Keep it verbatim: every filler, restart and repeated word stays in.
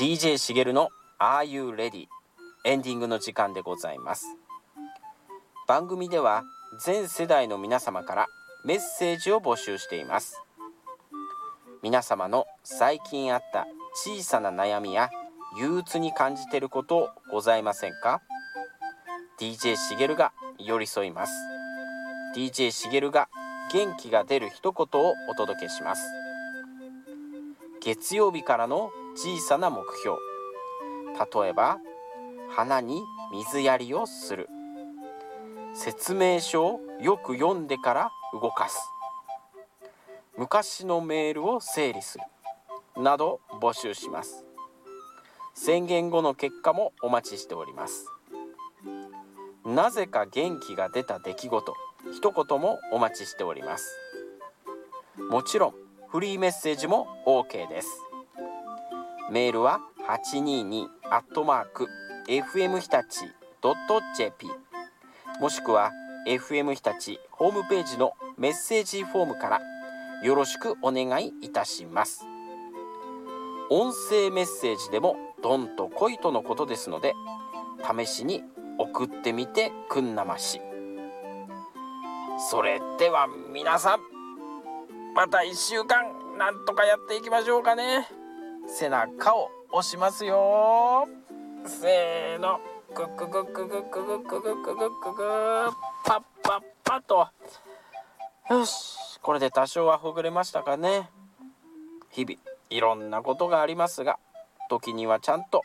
ディージェー しげるの Are You Ready? エンディングの時間でございます。番組では全世代の皆様からメッセージを募集しています。皆様の最近あった小さな悩みや憂鬱に感じていることございませんか？ ディージェー しげるが寄り添います。 ディージェー しげるが元気が出る一言をお届けします。月曜日からの小さな目標、例えば花に水やりをする、説明書をよく読んでから動かす、昔のメールを整理するなど募集します。宣言後の結果もお待ちしております。なぜか元気が出た出来事一言もお待ちしております。もちろんフリーメッセージも OK です。メールは はちにーに アットマーク エフエム 日立 ドット ジェーピー もしくは エフエム 日立ホームページのメッセージフォームからよろしくお願いいたします。音声メッセージでもどんと来いとのことですので、試しに送ってみてくんなまし。それでは皆さん、またいっしゅうかんなんとかやっていきましょうかね。背中を押しますよ。せーの、グッググッググッググッググッググッググーパッパッパと。よし、これで多少はほぐれましたかね。日々いろんなことがありますが、時にはちゃんと